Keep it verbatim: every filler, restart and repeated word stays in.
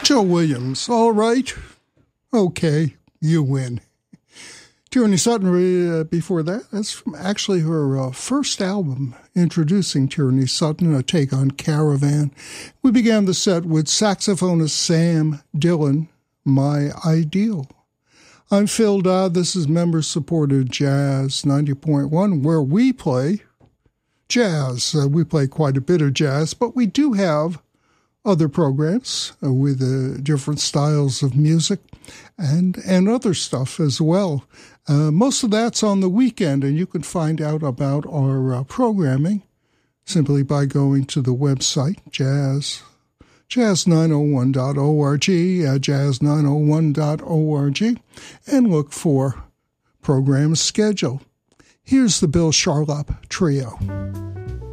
Joe Williams, all right. Okay, you win. Tierney Sutton, uh, before that, that's from actually her uh, first album, introducing Tierney Sutton, a take on Caravan. We began the set with saxophonist Sam Dillon, My Ideal. I'm Phil Dodd. This is member-supported Jazz ninety point one, where we play jazz. Uh, we play quite a bit of jazz, but we do have other programs uh, with uh, different styles of music and and other stuff as well. Uh, most of that's on the weekend, and you can find out about our uh, programming simply by going to the website, jazz, jazz nine oh one dot org, uh, jazz nine oh one dot org, and look for program schedule. Here's the Bill Charlap Trio.